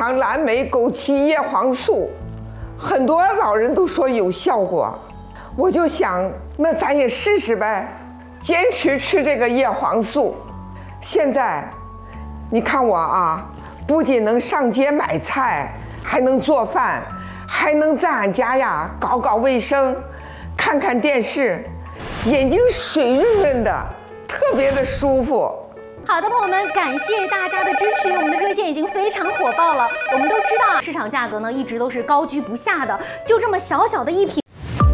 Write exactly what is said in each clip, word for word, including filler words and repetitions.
堂蓝莓枸杞叶黄素，很多老人都说有效果，我就想，那咱也试试呗，坚持吃这个叶黄素。现在，你看我啊，不仅能上街买菜，还能做饭，还能在俺家呀搞搞卫生，看看电视，眼睛水润润的，特别的舒服。 好的，朋友们，感谢大家的支持，我们的热线已经非常火爆了。我们都知道，市场价格呢一直都是高居不下的，就这么小小的一瓶。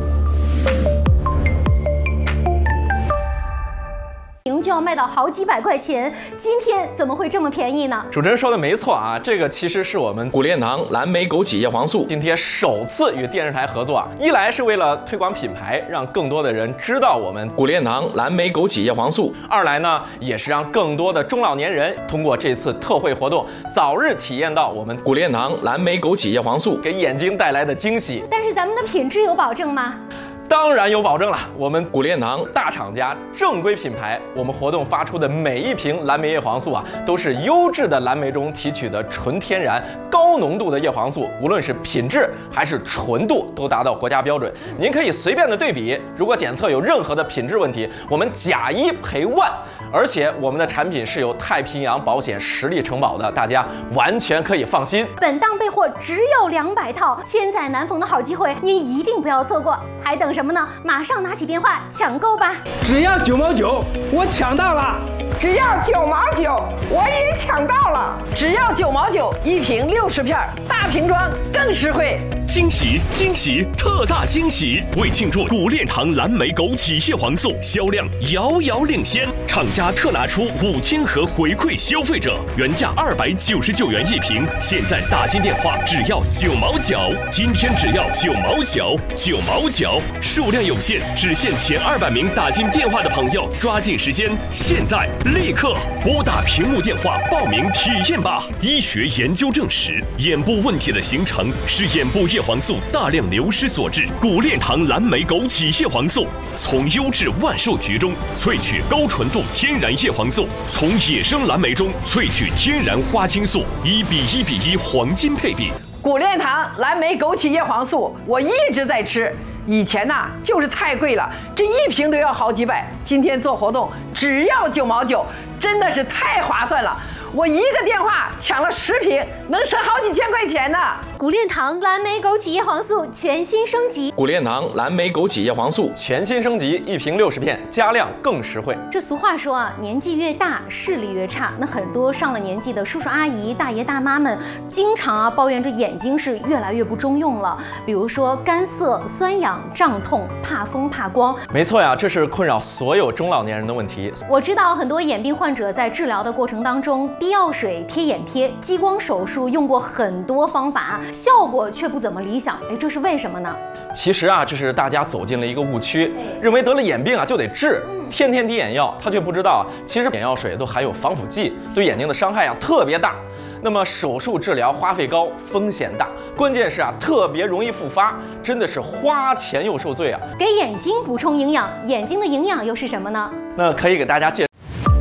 就要卖到好几百块钱，今天怎么会这么便宜呢？ 主持人说的没错啊，这个其实是我们谷链堂蓝莓枸杞叶黄素今天首次与电视台合作啊，一来是为了推广品牌，让更多的人知道我们谷链堂蓝莓枸杞叶黄素； 二来呢，也是让更多的中老年人通过这次特惠活动，早日体验到我们谷链堂蓝莓枸杞叶黄素给眼睛带来的惊喜。 但是咱们的品质有保证吗？ 当然有保证了，我们谷链堂大厂家正规品牌，我们活动发出的每一瓶蓝莓叶黄素啊，都是优质的蓝莓中提取的纯天然高浓度的叶黄素，无论是品质还是纯度都达到国家标准。您可以随便的对比，如果检测有任何的品质问题，我们假一赔万。而且我们的产品是由太平洋保险实力承保的，大家完全可以放心。 本档备货只有两百套，千载难逢的好机会，您一定不要错过。还等什么呢？马上拿起电话抢购吧！ 只要九毛九，我抢到了！ 只要九毛九，我也抢到了！ 只要九毛九，一瓶六十片，大瓶装更实惠。 惊喜惊喜特大惊喜！为庆祝谷链堂蓝莓枸杞叶黄素销量遥遥领先，厂家特拿出五千盒回馈消费者，原价二百九十九元一瓶，现在打进电话只要九毛九，今天只要九毛九，九毛九，数量有限，只限前二百名打进电话的朋友，抓紧时间，现在立刻拨打屏幕电话报名体验吧！医学研究证实，眼部问题的形成是眼部叶黄素大量流失所致。谷链堂蓝莓枸杞叶黄素从优质万寿菊中萃取高纯度天然叶黄素，从野生蓝莓中萃取天然花青素，一比一比一黄金配比。 谷链堂蓝莓枸杞叶黄素，我一直在吃。以前呐、啊、就是太贵了，这一瓶都要好几百。今天做活动只要九毛九，真的是太划算了。我一个电话抢了十瓶，能省好几千块钱呢。 谷链堂蓝莓枸杞叶黄素全新升级， 谷链堂蓝莓枸杞叶黄素全新升级，一瓶六十片，加量更实惠。 这俗话说啊，年纪越大视力越差。那很多上了年纪的叔叔阿姨、大爷大妈们，经常啊抱怨这眼睛是越来越不中用了，比如说干涩、酸痒、胀痛、怕风、怕光。 没错呀，这是困扰所有中老年人的问题。 我知道很多眼病患者在治疗的过程当中，滴药水、贴眼贴、激光手术用过很多方法，效果却不怎么理想。哎，这是为什么呢？ 其实啊，这是大家走进了一个误区，认为得了眼病啊就得治，天天滴眼药，他却不知道啊，其实眼药水都含有防腐剂，对眼睛的伤害啊特别大。那么手术治疗花费高，风险大，关键是啊特别容易复发，真的是花钱又受罪啊。 给眼睛补充营养，眼睛的营养又是什么呢？ 那可以给大家介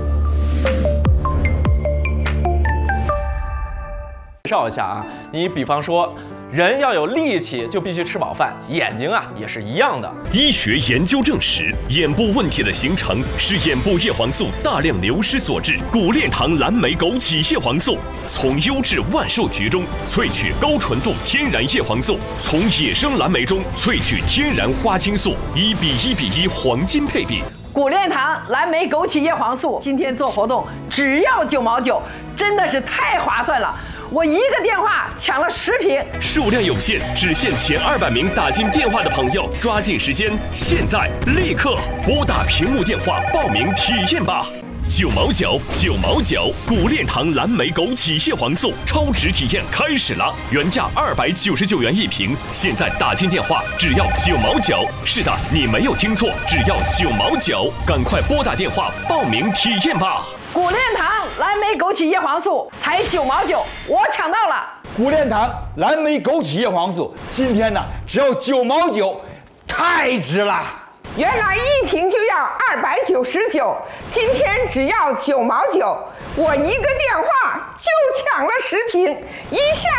绍一下啊，你比方说，人要有力气，就必须吃饱饭，眼睛啊也是一样的。 医学研究证实，眼部问题的形成是眼部叶黄素大量流失所致。谷链堂蓝莓枸杞叶黄素从优质万寿菊中萃取高纯度天然叶黄素，从野生蓝莓中萃取天然花青素，一比一比一黄金配比。 谷链堂蓝莓枸杞叶黄素今天做活动只要九毛九，真的是太划算了。我一个电话抢了十瓶， 数量有限，只限前二百名打进电话的朋友，抓紧时间，现在立刻拨打屏幕电话报名体验吧！九毛九，九毛九，谷链堂蓝莓枸杞叶黄素超值体验开始了，原价二百九十九元一瓶，现在打进电话只要九毛九。是的，你没有听错，只要九毛九，赶快拨打电话报名体验吧！ 谷链堂蓝莓枸杞叶黄素才九毛九，我抢到了。 谷链堂蓝莓枸杞叶黄素今天呢只要九毛九，太值了。 原来一瓶就要二百九十九，今天只要九毛九，我一个电话就抢了十瓶，一下